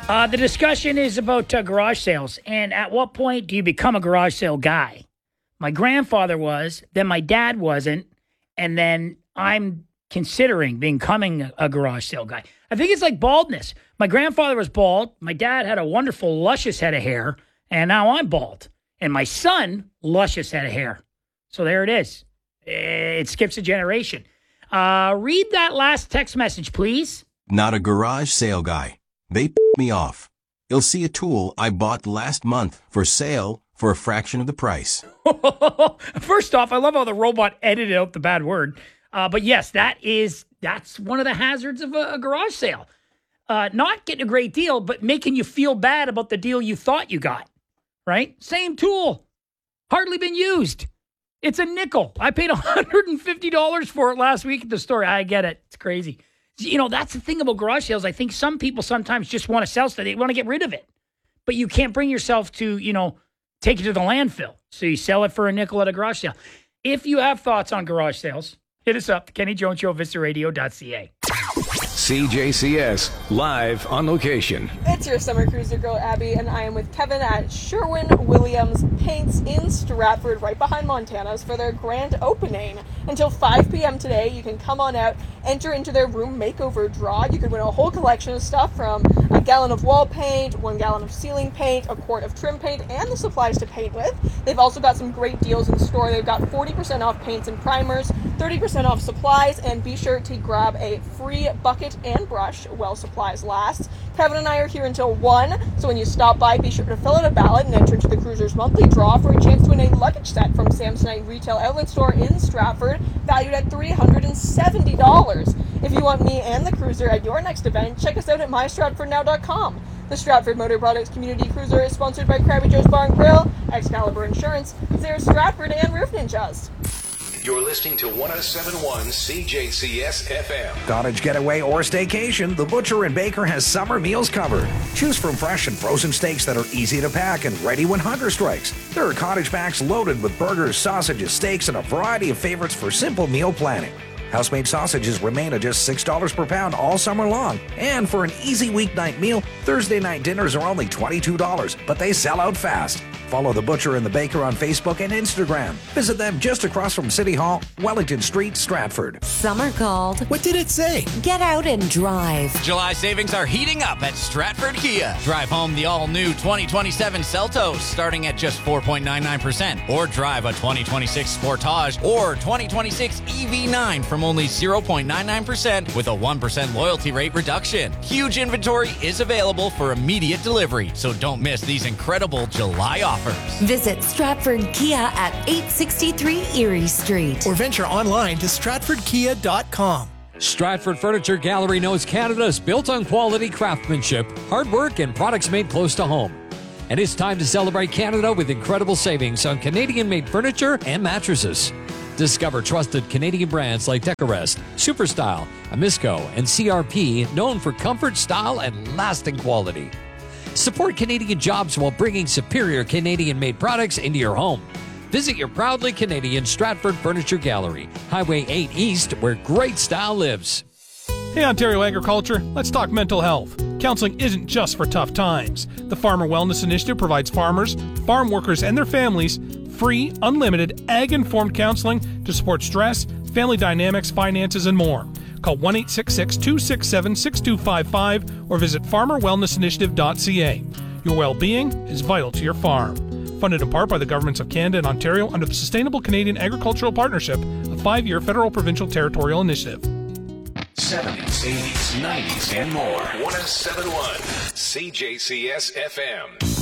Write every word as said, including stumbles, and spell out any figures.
Uh, the discussion is about uh, garage sales, and at what point do you become a garage sale guy? My grandfather was, then my dad wasn't, and then I'm considering becoming a garage sale guy. I think it's like baldness. My grandfather was bald. My dad had a wonderful, luscious head of hair, and now I'm bald. And my son, luscious head of hair. So there it is. It skips a generation. Uh, read that last text message, please. Not a garage sale guy. They p- me off. You'll see a tool I bought last month for sale for a fraction of the price. First off, I love how the robot edited out the bad word. Uh, but yes, that is that's one of the hazards of a, a garage sale. Uh, not getting a great deal, but making you feel bad about the deal you thought you got, right? Same tool. Hardly been used. It's a nickel. I paid one hundred fifty dollars for it last week at the store. I get it. It's crazy. You know, that's the thing about garage sales. I think some people sometimes just want to sell stuff. They want to get rid of it. But you can't bring yourself to, you know, take it to the landfill. So you sell it for a nickel at a garage sale. If you have thoughts on garage sales, hit us up, Kenny Jones Show, vista radio dot c a. C J C S, live on location. It's your summer cruiser girl, Abby, and I am with Kevin at Sherwin-Williams Paints in Stratford, right behind Montana's, for their grand opening. Until five p.m. today, you can come on out, enter into their room makeover draw. You can win a whole collection of stuff from a gallon of wall paint, one gallon of ceiling paint, a quart of trim paint, and the supplies to paint with. They've also got some great deals in store. They've got forty percent off paints and primers, thirty percent off supplies, and be sure to grab a free bucket and brush while supplies last. Kevin and I are here until one, so when you stop by, be sure to fill out a ballot and enter into the Cruisers monthly draw for a chance to win a luggage set from Samsonite Retail Outlet Store in Stratford, valued at three hundred seventy dollars. If you want me and the Cruiser at your next event, check us out at my stratford now dot com. The Stratford Motor Products Community Cruiser is sponsored by Krabby Joe's Bar and Grill, Excalibur Insurance, Zare Stratford, and Roof Ninjas. You're listening to one oh seven point one C J C S F M. Cottage getaway or staycation, the Butcher and Baker has summer meals covered. Choose from fresh and frozen steaks that are easy to pack and ready when hunger strikes. There are cottage packs loaded with burgers, sausages, steaks, and a variety of favorites for simple meal planning. House-made sausages remain at just six dollars per pound all summer long. And for an easy weeknight meal, Thursday night dinners are only twenty-two dollars, but they sell out fast. Follow the Butcher and the Baker on Facebook and Instagram. Visit them just across from City Hall, Wellington Street, Stratford. Summer called. What did it say? Get out and drive. July savings are heating up at Stratford Kia. Drive home the all-new twenty twenty-seven Seltos starting at just four point nine nine percent. Or drive a twenty twenty-six Sportage or twenty twenty-six E V nine from only zero point nine nine percent with a one percent loyalty rate reduction. Huge inventory is available for immediate delivery, so don't miss these incredible July offers. Visit Stratford Kia at eight sixty-three Erie Street. Or venture online to stratford kia dot com. Stratford Furniture Gallery knows Canada's built on quality craftsmanship, hard work, and products made close to home. And it's time to celebrate Canada with incredible savings on Canadian-made furniture and mattresses. Discover trusted Canadian brands like Decorest, Superstyle, Amisco, and C R P, known for comfort, style, and lasting quality. Support Canadian jobs while bringing superior Canadian-made products into your home. Visit your proudly Canadian Stratford Furniture Gallery, Highway eight East, where great style lives. Hey, Ontario Agriculture, let's talk mental health. Counseling isn't just for tough times. The Farmer Wellness Initiative provides farmers, farm workers, and their families free, unlimited, ag-informed counseling to support stress, family dynamics, finances, and more. Call one eight six six, two six seven, six two five five or visit farmer wellness initiative dot c a. Your well-being is vital to your farm. Funded in part by the governments of Canada and Ontario under the Sustainable Canadian Agricultural Partnership, a five-year federal provincial territorial initiative. seventies, eighties, nineties, and more. one oh seven point one C J C S F M.